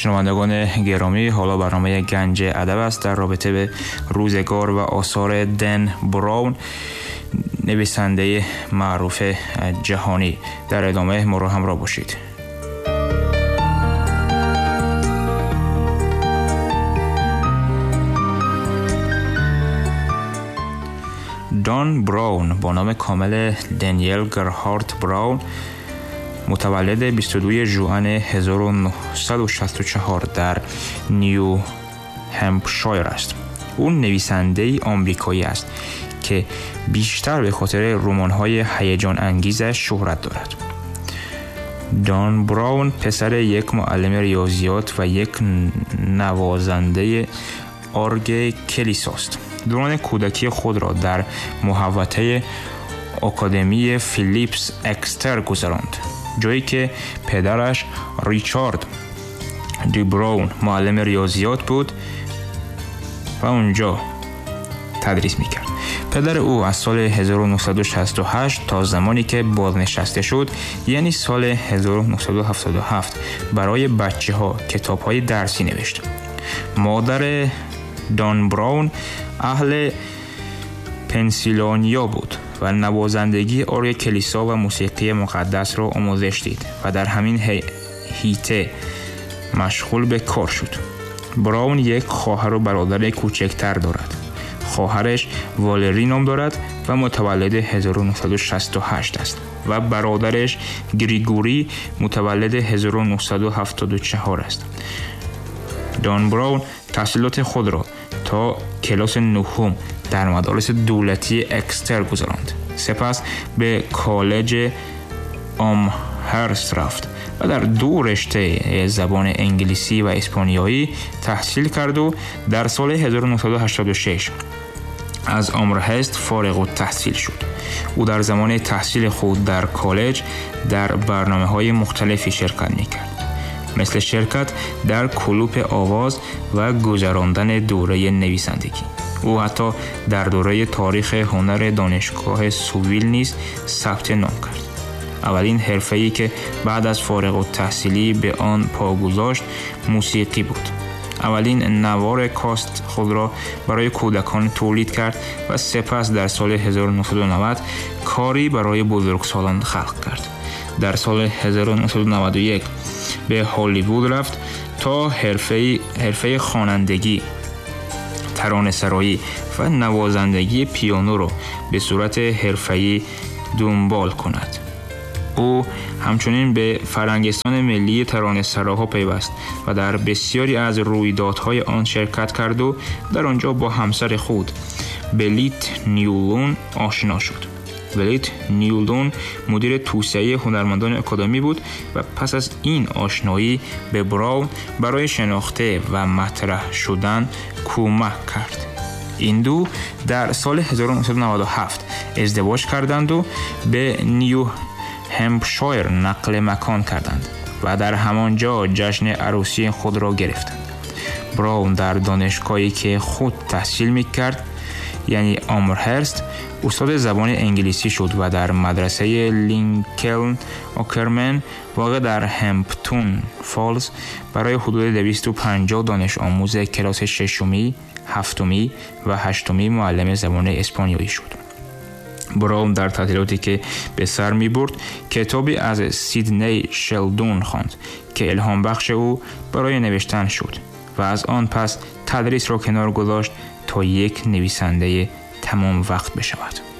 شنوندگان گرامی، حالا برنامه گنج ادب است در رابطه به روزگار و آثار دن براون، نویسنده معروف جهانی. در ادامه ما را همراه باشید. دان براون با نام کامل دانیل گرهارت براون متولد 22 ژوئن 1964 در نیو همپشایر است. او نویسنده آمریکایی است که بیشتر به خاطر رمان‌های هیجان انگیزش شهرت دارد. دان براون پسر یک معلم ریاضیات و یک نوازنده ارگ کلیساست. دوران کودکی خود را در محوطه آکادمی فیلیپس اکستر گذراند، جایی که پدرش ریچارد دی براون معلم ریاضیات بود و اونجا تدریس میکرد. پدر او از سال 1968 تا زمانی که بازنشسته شد، یعنی سال 1977، برای بچه ها کتاب های درسی نوشت. مادر دان براون اهل پنسیلوانیا بود و نوازندگی ارگ کلیسا و موسیقی مقدس را آموزش دید و در همین حیطه مشغول به کار شد. براون یک خواهر و برادر کوچکتر دارد. خواهرش والری نام دارد و متولد 1968 است و برادرش گریگوری متولد 1974 است. دان براون تحصیلات خود را تا کلاس نهم در مدارس دولتی اکستر گذراند. سپس به کالج آمهرست رفت و در 2 رشته زبان انگلیسی و اسپانیایی تحصیل کرد و در سال 1986 از آمهرست فارغ التحصیل شد. او در زمان تحصیل خود در کالج در برنامه‌های مختلفی شرکت می‌کرد، مثل شرکت در کلوپ آواز و گذراندن دوره نویسندگی. او حتی در دوره تاریخ هنر دانشگاه سویل نیز ثبت نام کرد. اولین حرفه‌ای که بعد از فارغ التحصیلی به آن پا گذاشت موسیقی بود. اولین نوار کاست خود را برای کودکان تولید کرد و سپس در سال 1990 کاری برای بزرگسالان خلق کرد. در سال 1991 به هالیوود رفت تا حرفه خوانندگی، ترانه‌سرایی و نوازندگی پیانو را به صورت حرفه‌ای دنبال کند. او همچنین به فرنگستان ملی ترانه‌سراها پیوست و در بسیاری از رویدادهای آن شرکت کرد و در آنجا با همسر خود بلیت نیولون آشنا شد. بلیت نیولون مدیر توسعه هنرمندان آکادمی بود و پس از این آشنایی به براون برای شناخته و مطرح شدن کمک کرد. این دو در سال 1997 ازدواج کردند و به نیو همپشایر نقل مکان کردند و در همانجا جشن عروسی خود را گرفتند. براون در دانشگاهی که خود تحصیل می‌کرد، یعنی آمهرست، استاد زبان انگلیسی شد و در مدرسه لینکلن آکرمن واقع در همپتون فالز برای حدود 250 دانش آموز کلاس 6، 7 و 8 معلم زبان اسپانیایی شد. براون در تعطیلاتی که به سر می برد کتابی از سیدنی شلدون خواند که الهام بخش او برای نوشتن شد و از آن پس تدریس را کنار گذاشت تا یک نویسنده تمام وقت بشود.